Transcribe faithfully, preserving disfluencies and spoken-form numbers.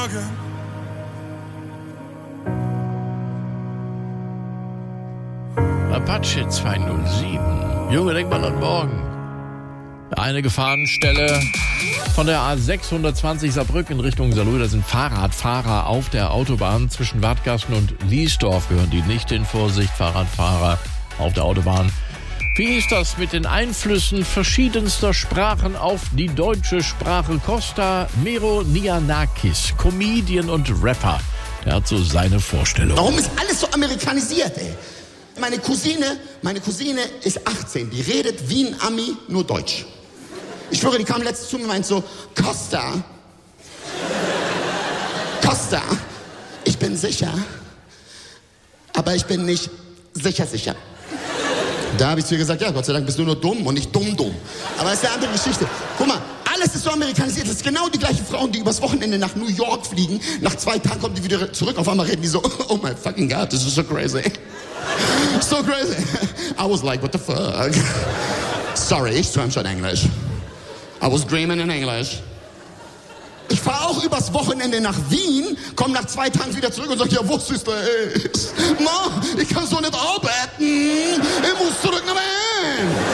Morgen. Apache zweihundertsieben. Junge, denk mal an morgen. Eine Gefahrenstelle von der A sechshundertzwanzig Saarbrücken in Richtung Saarlouis. Da sind Fahrradfahrer auf der Autobahn zwischen Wadgassen und Liesdorf. Gehören die nicht in Vorsicht, Fahrradfahrer auf der Autobahn. Wie ist das mit den Einflüssen verschiedenster Sprachen auf die deutsche Sprache? Costa Meronianakis, Comedian und Rapper. Der hat so seine Vorstellung. Warum ist alles so amerikanisiert, ey? Meine Cousine, meine Cousine ist achtzehn, die redet wie ein Ami, nur Deutsch. Ich schwöre, die kam letztens zu mir und meint so, Costa, Costa, ich bin sicher, aber ich bin nicht sicher sicher. Da habe ich zu ihr gesagt, ja, Gott sei Dank bist du nur dumm und nicht dumm-dumm. Aber das ist eine andere Geschichte. Guck mal, alles ist so amerikanisiert. Das sind genau die gleichen Frauen, die übers Wochenende nach New York fliegen. Nach zwei Tagen kommen die wieder zurück. Auf einmal reden die so, oh my fucking God, this is so crazy. So crazy. I was like, what the fuck? Sorry, ich träum schon Englisch. I was dreaming in English. Ich fahre auch übers Wochenende nach Wien, komme nach zwei Tagen wieder zurück und sage, ja, was ist das? Ma, ich kann so nicht arbeiten. Ich muss zurück nach Wien.